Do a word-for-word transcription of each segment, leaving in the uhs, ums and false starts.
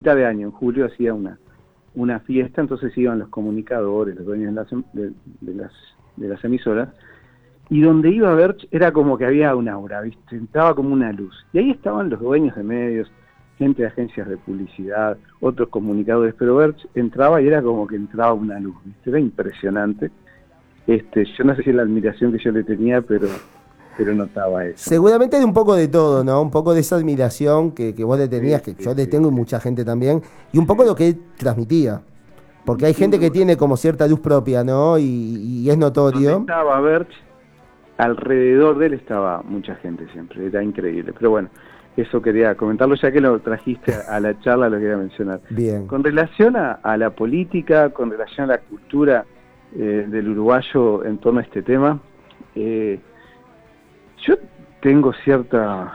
mitad de año, en julio, hacía una, una fiesta, entonces iban los comunicadores, los dueños de las, de, de las, de las emisoras, y donde iba Berch era como que había una aura, ¿viste? Entraba como una luz. Y ahí estaban los dueños de medios, gente de agencias de publicidad, otros comunicadores, pero Berch entraba y era como que entraba una luz, ¿viste? Era impresionante. Este, yo no sé si es la admiración que yo le tenía, pero, pero notaba eso. Seguramente de un poco de todo, ¿no? Un poco de esa admiración que, que vos le tenías, sí, que sí, yo le sí, tengo y mucha gente también, y un poco de lo que él transmitía. Porque hay gente que tiene como cierta luz propia, ¿no? Y, y es notorio. Donde estaba Berch, alrededor de él estaba mucha gente siempre, era increíble. Pero bueno, eso quería comentarlo, ya que lo trajiste a la charla, lo quería mencionar. Bien. Con relación a, a la política, con relación a la cultura eh, del uruguayo en torno a este tema, eh, yo tengo cierta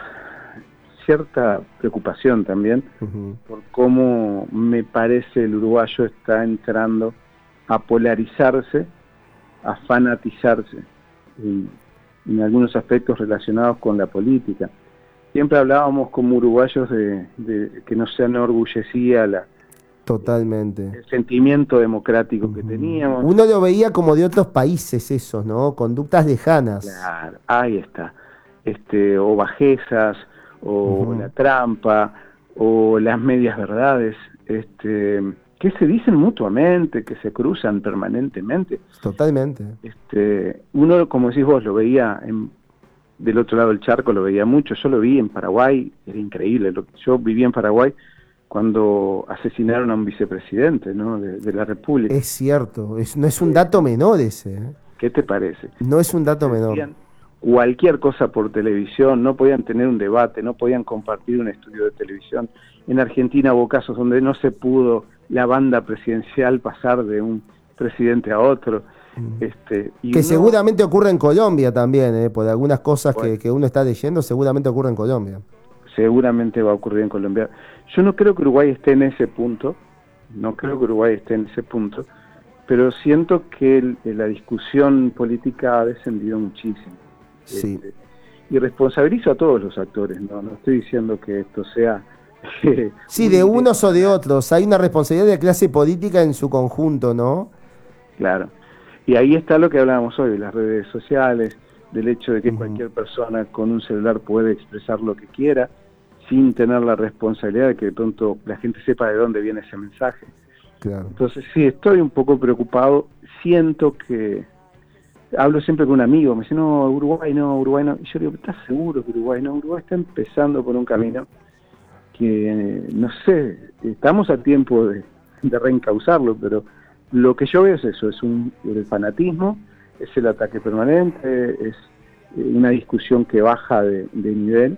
cierta preocupación también uh-huh. por cómo me parece el uruguayo está entrando a polarizarse, a fanatizarse en, en algunos aspectos relacionados con la política. Siempre hablábamos como uruguayos de, de que nos enorgullecía la, totalmente el sentimiento democrático uh-huh. que teníamos. Uno lo veía como de otros países esos, ¿no? Conductas lejanas. Claro, ahí está. Este, o bajezas, o uh-huh. la trampa, o las medias verdades, este, que se dicen mutuamente, que se cruzan permanentemente. Totalmente. Este, uno, como decís vos, lo veía en, del otro lado del charco, lo veía mucho. Yo lo vi en Paraguay, era increíble. Lo, yo viví en Paraguay cuando asesinaron a un vicepresidente, ¿no? de, de la República. Es cierto, es, no es un dato menor ese. ¿eh? ¿Qué te parece? No es un dato menor. Decían cualquier cosa por televisión, no podían tener un debate, no podían compartir un estudio de televisión. En Argentina hubo casos donde no se pudo la banda presidencial pasar de un presidente a otro. Mm. Este, y que uno, seguramente ocurre en Colombia también, ¿eh? Por algunas cosas bueno, que, que uno está leyendo, seguramente ocurre en Colombia. Seguramente va a ocurrir en Colombia. Yo no creo que Uruguay esté en ese punto, no creo que Uruguay esté en ese punto, pero siento que el, la discusión política ha descendido muchísimo. Sí. Este, y responsabilizo a todos los actores, no, no estoy diciendo que esto sea... sí, de unos o de otros, hay una responsabilidad de la clase política en su conjunto, ¿no? Claro, y ahí está lo que hablábamos hoy, las redes sociales, del hecho de que uh-huh. cualquier persona con un celular puede expresar lo que quiera, sin tener la responsabilidad de que de pronto la gente sepa de dónde viene ese mensaje. Claro. Entonces sí, estoy un poco preocupado, siento que... Hablo siempre con un amigo, me dice, no, Uruguay no, Uruguay no. Y yo digo, ¿estás seguro que Uruguay no? Uruguay está empezando por un camino que, no sé, estamos a tiempo de, de reencauzarlo, pero lo que yo veo es eso, es un, el fanatismo, es el ataque permanente, es una discusión que baja de, de nivel.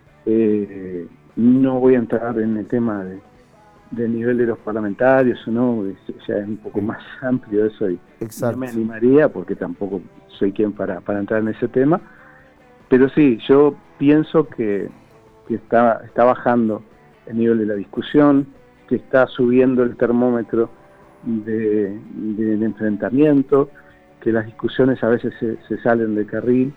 Eh, no voy a entrar en el tema de del nivel de los parlamentarios, ¿no? Ya es un poco más amplio eso y Exacto. no me animaría porque tampoco soy quien para, para entrar en ese tema, pero sí, yo pienso que, que está, está bajando el nivel de la discusión, que está subiendo el termómetro de, del enfrentamiento, que las discusiones a veces se, se salen de carril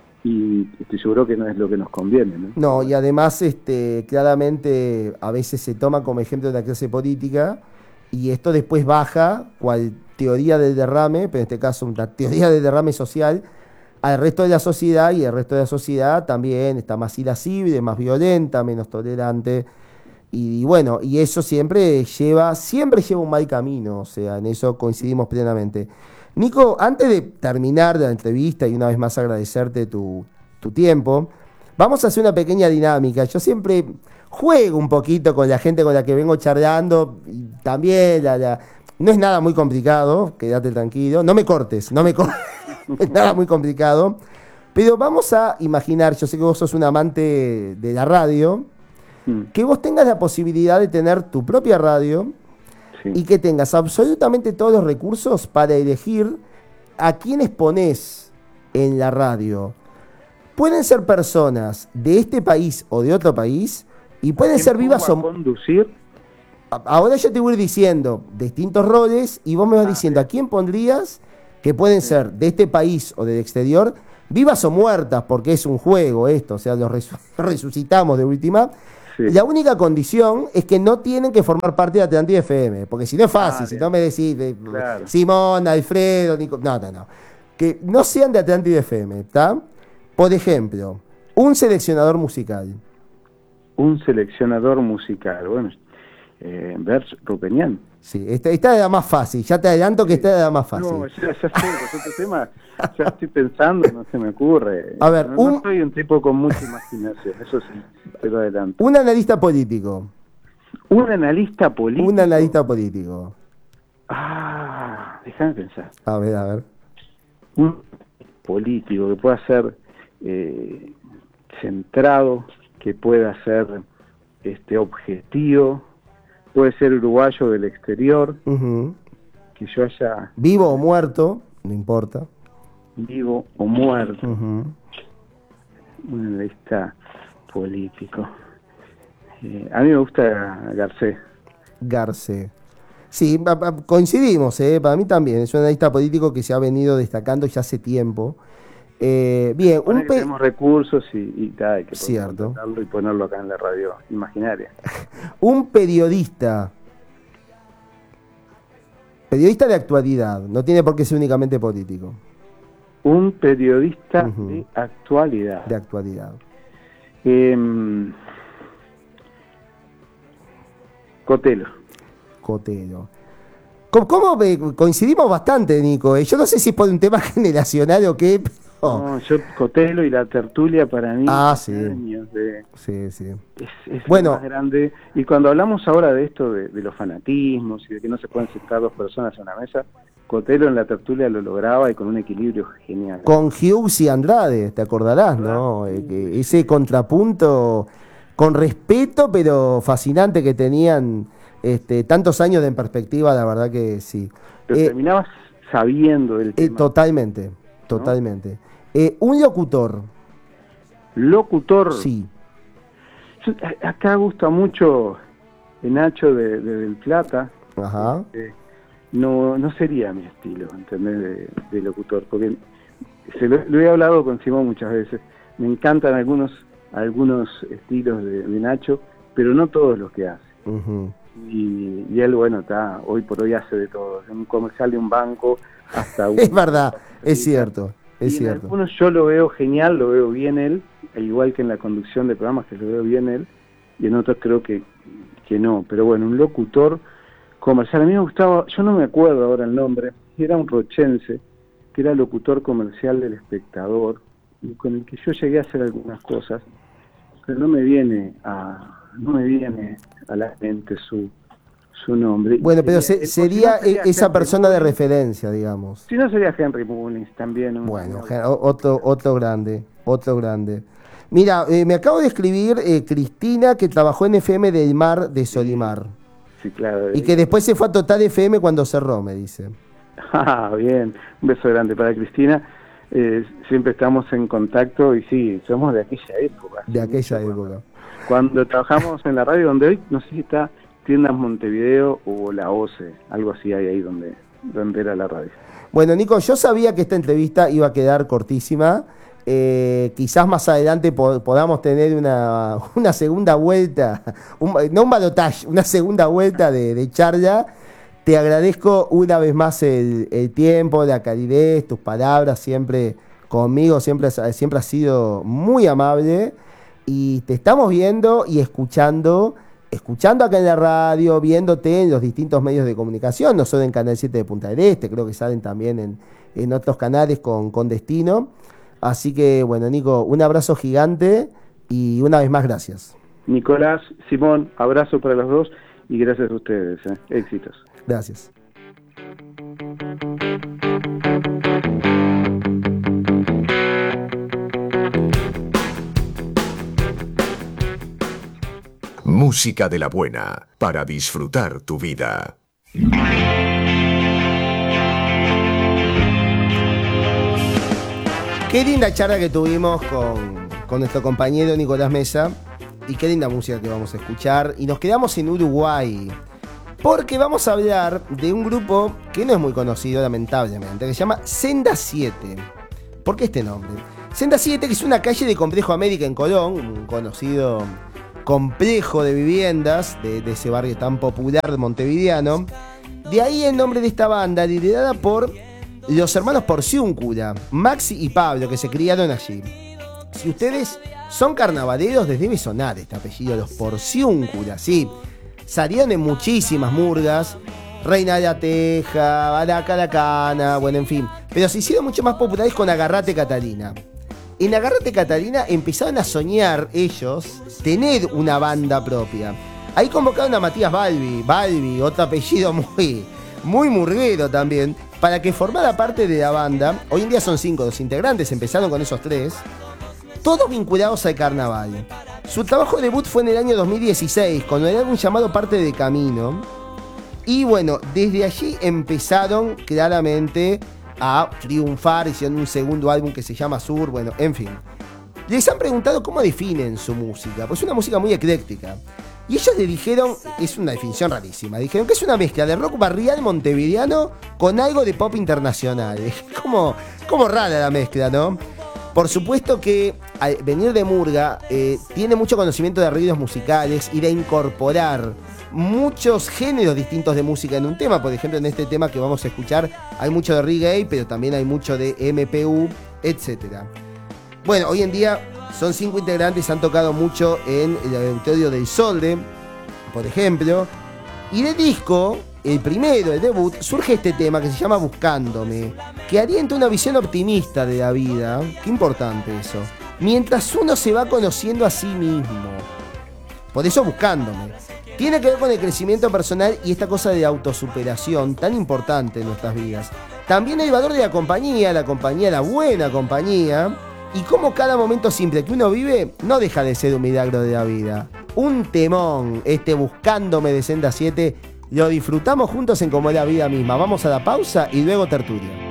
y estoy seguro que no es lo que nos conviene, ¿no? No, y además este, claramente a veces se toma como ejemplo de la clase política y esto después baja, cual teoría del derrame, pero en este caso una teoría del derrame social, al resto de la sociedad, y el resto de la sociedad también está más irascible, más violenta, menos tolerante, y, y bueno, y eso siempre lleva, siempre lleva un mal camino, o sea, en eso coincidimos plenamente. Nico, antes de terminar la entrevista y una vez más agradecerte tu, tu tiempo, vamos a hacer una pequeña dinámica. Yo siempre juego un poquito con la gente con la que vengo charlando, y también la, la, no es nada muy complicado, quédate tranquilo, no me cortes, no me cortes, no es nada muy complicado, pero vamos a imaginar, yo sé que vos sos un amante de la radio, mm. que vos tengas la posibilidad de tener tu propia radio, sí. y que tengas absolutamente todos los recursos para elegir a quiénes ponés en la radio. Pueden ser personas de este país o de otro país, y pueden ser vivas o... conducir? Ahora yo te voy a ir diciendo distintos roles, y vos me vas ah, diciendo sí. a quién pondrías, que pueden sí. ser de este país o del exterior, vivas o muertas, porque es un juego esto, o sea, los resu- resucitamos de última. Sí. La única condición es que no tienen que formar parte de Atlántida F M, porque si no es fácil, Ah, si bien. no me decís eh, Claro. Simón, Alfredo, Nico, no, no, no. Que no sean de Atlántida F M, ¿está? Por ejemplo, un seleccionador musical. Un seleccionador musical. Bueno, eh, Bert Rupenian. Sí, esta, esta era más fácil, ya te adelanto que esta era más fácil. No, ya, ya sé, pues otro tema, ya estoy pensando, no se me ocurre. A ver, no, un- no soy un tipo con mucha imaginación, eso sí, pero adelante. Un analista político. Un analista político. Un analista político. Ah, déjame pensar. A ver, a ver. Un político que pueda ser eh, centrado, que pueda ser este objetivo, puede ser uruguayo del exterior, Ujú. que yo haya Vivo o muerto, no importa. vivo o muerto. Ujú. Un analista político. Eh, a mí me gusta Garcés. Garcés. Sí, pa- pa- coincidimos, ¿eh? Para mí también. Es un analista político que se ha venido destacando ya hace tiempo. Eh, bien, Pone un que pe- tenemos recursos y, y tal, hay que poder Cierto. contratarlo y ponerlo acá en la radio imaginaria. un periodista. Periodista de actualidad. No tiene por qué ser únicamente político. Un periodista Ujú. de actualidad. De actualidad. Em, Cotelo. Cotelo. ¿Cómo, cómo ve- coincidimos bastante, Nico? eh? Yo no sé si es por un tema generacional o qué, pero... No, yo Cotelo y la tertulia para mí Ah, sí. años de, Sí, sí. es, es Bueno. lo más grande. Y cuando hablamos ahora de esto, de, de los fanatismos y de que no se pueden sentar dos personas en una mesa, Cotelo en la tertulia lo lograba y con un equilibrio genial. Con Hughes y Andrade, te acordarás, ¿no? Eh, que ese contrapunto con respeto, pero fascinante que tenían este, tantos años de en perspectiva, la verdad que sí. Pero Eh, terminabas sabiendo del eh, tema. totalmente, totalmente. Eh, un locutor, Locutor. sí. Yo- a- acá gusta mucho el Nacho de, de Del Plata. Ajá. Eh, no no sería mi estilo, ¿entendés? De, de locutor, porque se lo, lo he hablado con Simón muchas veces. Me encantan algunos algunos estilos de, de Nacho, pero no todos los que hace. Ujú. Y, y él, bueno, está hoy por hoy hace de todo, de un comercial de un banco hasta un... Es verdad, es cierto, es y en cierto. algunos yo lo veo genial, lo veo bien él, e igual que en la conducción de programas que lo veo bien él, y en otros creo que, que no. Pero bueno, un locutor comercial, a mí me gustaba, yo no me acuerdo ahora el nombre, era un rochense, que era locutor comercial del Espectador, y con el que yo llegué a hacer algunas cosas, pero no me viene a no me viene a la mente su su nombre. Bueno, pero Sería- se- el- o si no sería sería esa Henry persona de Mullins. referencia, digamos. Si no sería Henry Mullins también. un- Bueno, un- gen- o- otro, otro grande, otro grande. Mira, eh, me acabo de escribir eh, Cristina, que trabajó en F M del Mar de Solimar. Sí, claro. Y que después se fue a Total F M cuando cerró, me dice. Ah, bien. Un beso grande para Cristina. Eh, siempre estamos en contacto y sí, somos de aquella época. De hace aquella mucho, época. Cuando trabajamos en la radio, donde hoy, no sé si está Tiendas Montevideo o La O C E, algo así hay ahí donde, donde era la radio. Bueno, Nico, yo sabía que esta entrevista iba a quedar cortísima. Eh, quizás más adelante po- podamos tener una, una segunda vuelta, un- no un balotaje, una segunda vuelta de, de charla. Te agradezco una vez más el, el tiempo, la calidez, tus palabras siempre conmigo, siempre, has- siempre has sido muy amable. Y te estamos viendo y escuchando, escuchando acá en la radio, viéndote en los distintos medios de comunicación, no solo en Canal siete de Punta del Este, creo que salen también en, en otros canales con, con destino. Así que, bueno, Nico, un abrazo gigante y una vez más gracias. Nicolás, Simón, abrazo para los dos y gracias a ustedes. ¿eh? Éxitos. Gracias. Música de la buena, para disfrutar tu vida. Qué linda charla que tuvimos con, con nuestro compañero Nicolás Mesa y qué linda música que vamos a escuchar. Y nos quedamos en Uruguay porque vamos a hablar de un grupo que no es muy conocido, lamentablemente, que se llama Senda siete. ¿Por qué este nombre? Senda siete, que es una calle de Complejo América en Colón, un conocido complejo de viviendas de, de ese barrio tan popular de montevideano. De ahí el nombre de esta banda, liderada por los hermanos Porciúncula, Maxi y Pablo, que se criaron allí. Si ustedes son carnavaleros, les debe sonar este apellido, los Porciúncula, sí. Salieron en muchísimas murgas, Reina de la Teja, Baraca la Cana, bueno, en fin. Pero se hicieron mucho más populares con Agarrate Catalina. En Agarrate Catalina empezaron a soñar ellos tener una banda propia. Ahí convocaron a Matías Balbi, Balbi, otro apellido muy, muy murguero también, para que formara parte de la banda. Hoy en día son cinco los integrantes, empezaron con esos tres, todos vinculados al carnaval. Su trabajo de debut fue en el año dos mil dieciséis, con el álbum llamado Parte de Camino. Y bueno, desde allí empezaron claramente a triunfar, hicieron un segundo álbum que se llama Sur, bueno, en fin. Les han preguntado cómo definen su música, pues es una música muy ecléctica. Y ellos le dijeron, es una definición rarísima, dijeron que es una mezcla de rock barrial montevideano con algo de pop internacional. Es como, como rara la mezcla, ¿no? Por supuesto que al venir de murga, eh, tiene mucho conocimiento de arreglos musicales y de incorporar muchos géneros distintos de música en un tema. Por ejemplo, en este tema que vamos a escuchar hay mucho de reggae, pero también hay mucho de M P U, etcétera. Bueno, hoy en día son cinco integrantes, han tocado mucho en el Auditorio del Solde, por ejemplo. Y del disco, el primero, el debut, surge este tema que se llama Buscándome, que alienta una visión optimista de la vida. Qué importante eso. Mientras uno se va conociendo a sí mismo. Por eso Buscándome. Tiene que ver con el crecimiento personal y esta cosa de autosuperación tan importante en nuestras vidas. También el valor de la compañía, la compañía, la buena compañía. Y cómo cada momento simple que uno vive no deja de ser un milagro de la vida. Un temón, este Buscándome de Senda siete. Lo disfrutamos juntos en Como es la Vida Misma. Vamos a la pausa y luego tertulia.